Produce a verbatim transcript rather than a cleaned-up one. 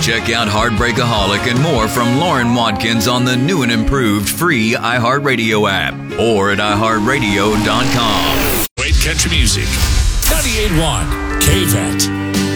Check out Heartbreakaholic and more from Lauren Watkins on the new and improved free iHeartRadio app or at i heart radio dot com. Great country music. ninety-eight point one K V A T.